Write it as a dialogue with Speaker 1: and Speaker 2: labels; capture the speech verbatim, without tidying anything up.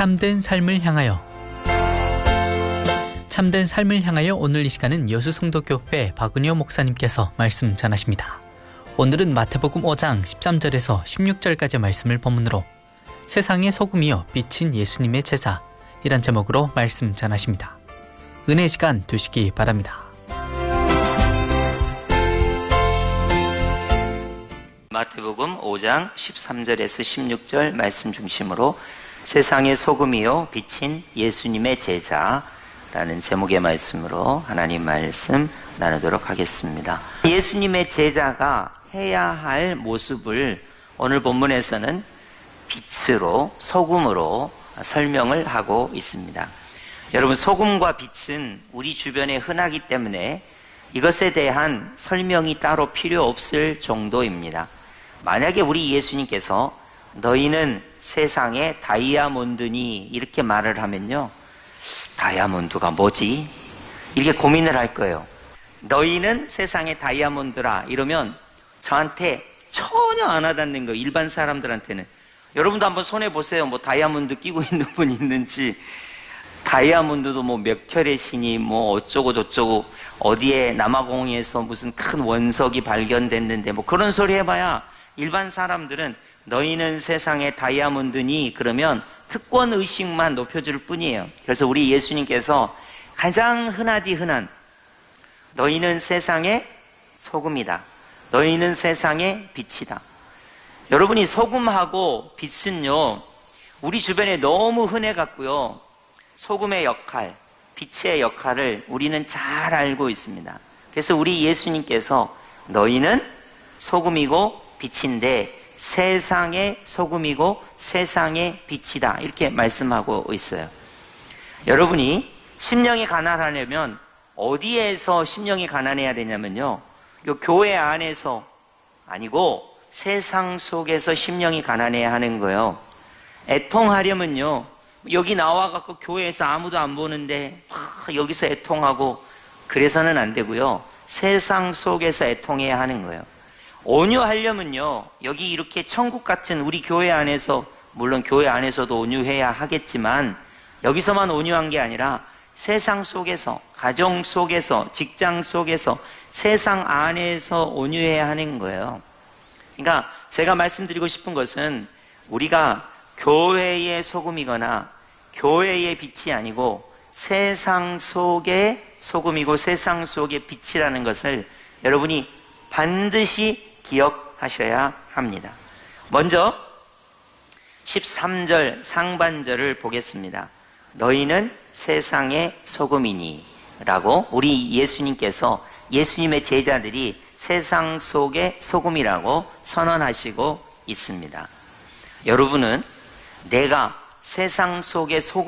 Speaker 1: 참된 삶을 향하여 참된 삶을 향하여 오늘 이 시간은 여수성도교회 박은효 목사님께서 말씀 전하십니다. 오늘은 마태복음 오 장 십삼 절에서 십육 절까지 말씀을 본문으로 세상의 소금이요 빛인 예수님의 제자 이란 제목으로 말씀 전하십니다. 은혜 시간 되시기 바랍니다.
Speaker 2: 마태복음 오 장 십삼 절에서 십육 절 말씀 중심으로 세상의 소금이요 빛인 예수님의 제자라는 제목의 말씀으로 하나님 말씀 나누도록 하겠습니다. 예수님의 제자가 해야 할 모습을 오늘 본문에서는 빛으로 소금으로 설명을 하고 있습니다. 여러분, 소금과 빛은 우리 주변에 흔하기 때문에 이것에 대한 설명이 따로 필요 없을 정도입니다. 만약에 우리 예수님께서 너희는 세상의 다이아몬드니 이렇게 말을 하면요, 다이아몬드가 뭐지? 이렇게 고민을 할 거예요. 너희는 세상의 다이아몬드라 이러면 저한테 전혀 안 와닿는 거예요. 일반 사람들한테는. 여러분도 한번 손에 보세요. 뭐 다이아몬드 끼고 있는 분 있는지. 다이아몬드도 뭐 몇 켜레시니 뭐 어쩌고 저쩌고 어디에 남아공에서 무슨 큰 원석이 발견됐는데 뭐 그런 소리 해봐야 일반 사람들은 너희는 세상의 다이아몬드니 그러면 특권 의식만 높여줄 뿐이에요. 그래서 우리 예수님께서 가장 흔하디 흔한 너희는 세상의 소금이다. 너희는 세상의 빛이다. 여러분이 소금하고 빛은요, 우리 주변에 너무 흔해갖고요, 소금의 역할, 빛의 역할을 우리는 잘 알고 있습니다. 그래서 우리 예수님께서 너희는 소금이고 빛인데 세상의 소금이고 세상의 빛이다 이렇게 말씀하고 있어요. 여러분이 심령이 가난하려면 어디에서 심령이 가난해야 되냐면요, 요 교회 안에서 아니고 세상 속에서 심령이 가난해야 하는 거예요. 애통하려면요, 여기 나와갖고 교회에서 아무도 안 보는데 막 여기서 애통하고 그래서는 안 되고요, 세상 속에서 애통해야 하는 거예요. 온유하려면요, 여기 이렇게 천국 같은 우리 교회 안에서, 물론 교회 안에서도 온유해야 하겠지만 여기서만 온유한 게 아니라 세상 속에서, 가정 속에서, 직장 속에서, 세상 안에서 온유해야 하는 거예요. 그러니까 제가 말씀드리고 싶은 것은 우리가 교회의 소금이거나 교회의 빛이 아니고 세상 속의 소금이고 세상 속의 빛이라는 것을 여러분이 반드시 기억하셔야 합니다. 먼저 십삼 절 상반절을 보겠습니다. 너희는 세상의 소금이니 라고 우리 예수님께서, 예수님의 제자들이 세상 속의 소금이라고 선언하시고 있습니다. 여러분은 내가 세상 속의 소금